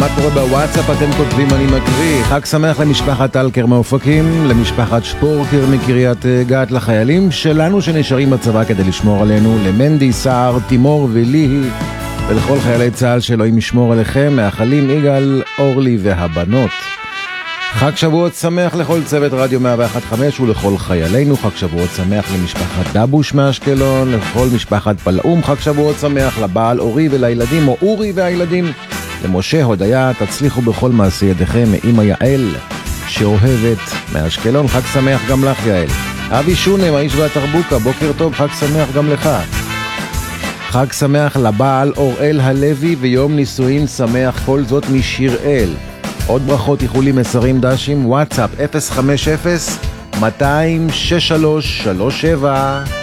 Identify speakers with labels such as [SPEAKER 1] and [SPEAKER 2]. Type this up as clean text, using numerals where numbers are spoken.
[SPEAKER 1] מה קורה בוואטסאפ? אתם כותבים, אני מקריא. חג שמח למשפחת אלקר מאופקים, למשפחת שפורקר מקריית גת, לחיילים שלנו שנשארים בצבא כדי לשמור עלינו, למנדי, סער, תימור וליהי, ולכל חיילי צה"ל שאלוהים ישמור עליכם. מאחלים יגאל, אורלי והבנות. חג שבועות שמח לכל צוות רדיו 101.5 ולכל חיילינו. חג שבועות שמח למשפחת דבוש מאשקלון, לכל משפחת פלאום. חג שבועות שמח לבעל אורי ולילדים, או אורי והילדים. למשה, הודיה, תצליחו בכל מעשי ידיכם. מאמא יעל שאוהבת מאשקלון, חג שמח גם לך יעל. אבי שונם, האיש והתרבוקה, בוקר טוב, חג שמח גם לך. חג שמח לבעל אוראל הלוי ויום נישואין שמח, כל זאת משיראל. עוד ברכות, איחולים, מסרים, דשים, וואטסאפ 050-200-6337.